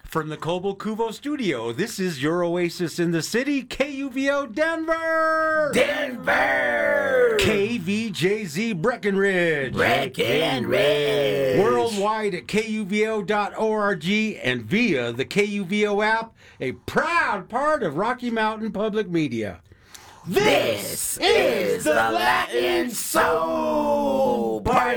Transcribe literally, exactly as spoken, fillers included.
From the Cobble Cuvo studio, this is your oasis in the city, K U V O Denver! Denver! K V J Z Breckenridge! Breckenridge! Worldwide at K U V O dot org and via the K U V O app, a proud part of Rocky Mountain Public Media. This is the Latin Soul Party!